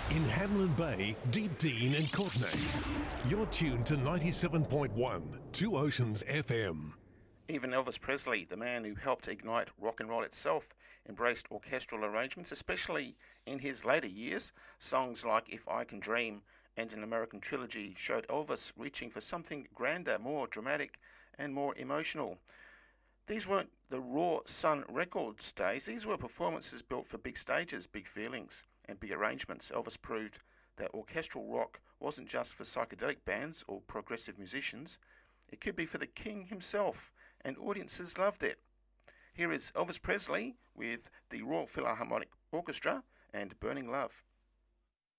In Hamlin Bay, Deep Dean and Courtenay. You're tuned to 97.1 Two Oceans FM. Even Elvis Presley, the man who helped ignite rock and roll itself, embraced orchestral arrangements, especially in his later years. Songs like If I Can Dream and An American Trilogy showed Elvis reaching for something grander, more dramatic and more emotional. These weren't the raw Sun Records days. These were performances built for big stages, big feelings and big arrangements. Elvis proved that orchestral rock wasn't just for psychedelic bands or progressive musicians. It could be for the king himself, and audiences loved it. Here is Elvis Presley with the Royal Philharmonic Orchestra and Burning Love.